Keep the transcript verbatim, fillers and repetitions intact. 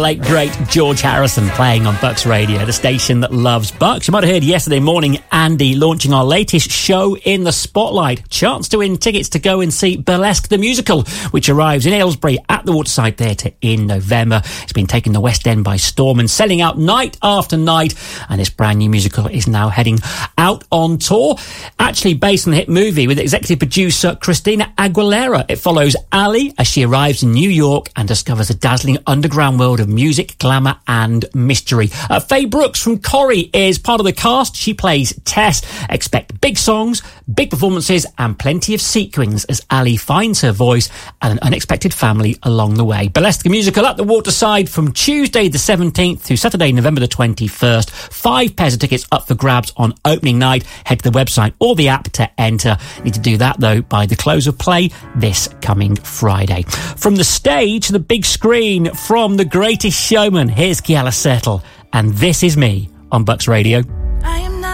Late great George Harrison playing on Bucks Radio, the station that loves Bucks. You might have heard yesterday morning Andy launching our latest show in the spotlight. Chance to win tickets to go and see Burlesque the Musical, which arrives in Aylesbury at the Waterside Theatre in November. It's been taking the West End by storm and selling out night after night, and this brand new musical is now heading out on tour. Actually based on the hit movie with executive producer Christina Aguilera. It follows Ali as she arrives in New York and discovers a dazzling underground world of music, glamour and mystery. Uh, Faye Brooks from Corrie is part of the cast. She plays Tess. Expect big songs, big performances and plenty of sequins as Ali finds her voice and an unexpected family along the way. Burlesque the Musical at the Waterside from Tuesday the seventeenth to Saturday November the twenty-first. Five pairs of tickets up for grabs on opening night. Head to the website or the app to enter. Need to do that though by the close of play this coming Friday. From the stage to the big screen, from the Greatest Showman, here's Kiala Settle, and This Is Me on Bucks Radio.